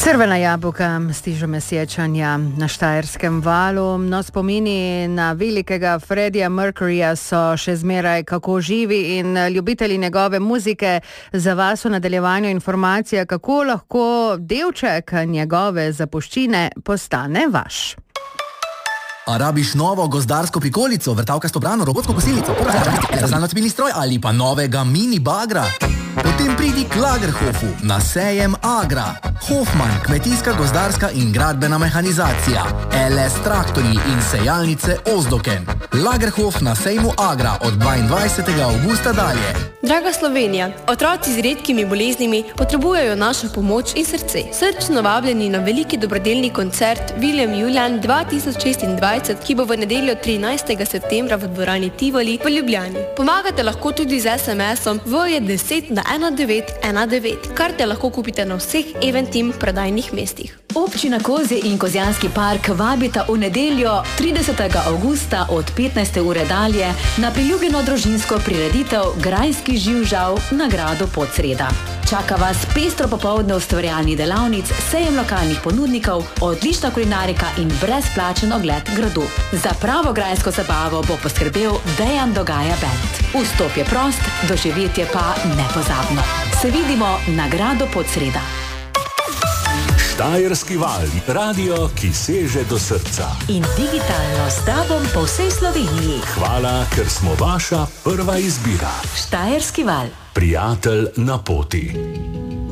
Crvena jabolka stižeme sjećanja na Štajerskem valu, no spomini na velikega Freddija Mercuryja so še zmeraj kako živi in ljubitelji njegove muzike. Za vas v nadaljevanju informacija, kako lahko delček njegove zapuščine postane vaš. A rabiš novo gozdarsko prikolico, vrtavkasto brano, robotsko kosilnico, raznalno-cpilni stroj ali pa novega mini bagra? Potem pridi k Lagerhofu na sejem Agra. Hofmann, kmetijska, gozdarska in gradbena mehanizacija. LS traktorji in sejalnice Ozdoken. Lagerhof na sejmu Agra od 22. avgusta dalje. Draga Slovenija, otroci z redkimi boleznimi potrebujejo našo pomoč in srce. Srčno vabljeni na veliki dobrodelni koncert William Julian 2026, ki bo v nedeljo 13. septembra v dvorani Tivoli v Ljubljani. Pomagate lahko tudi z SMS-om V10 na 1919. Karte lahko kupite na vseh Eventim prodajnih mestih. Občina Kozje in Kozjanski park vabita v nedeljo 30. avgusta od 15. ure dalje na priljubljeno družinsko prireditev Grajski živžav na gradu Podsreda. Čaka vas pestro popoldne ustvarjalnih delavnic, sejem lokalnih ponudnikov, odlična kulinarika in brezplačen ogled gradu. Za pravo grajsko zabavo bo poskrbel Dejan Dogaja Band. Vstop je prost, doživetje pa nepozabno. Se vidimo na gradu Podsreda. Štajerski val, radio, ki seže do srca. In digitalno s tobom po vsej Sloveniji. Hvala, ker smo vaša prva izbira. Štajerski val. Prijatelj na poti.